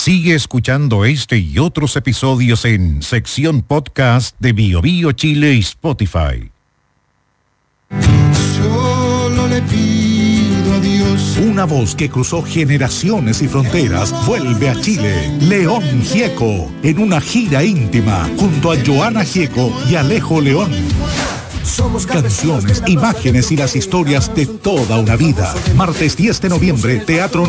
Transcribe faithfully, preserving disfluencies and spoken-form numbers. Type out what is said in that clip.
Sigue escuchando este y otros episodios en sección podcast de Bio Bio Chile y Spotify. Solo le pido a Dios. Una voz que cruzó generaciones y fronteras vuelve a Chile. León Gieco, en una gira íntima, junto a Joana Gieco y Alejo León. Canciones, imágenes y las historias de toda una vida. Martes diez de noviembre, Teatro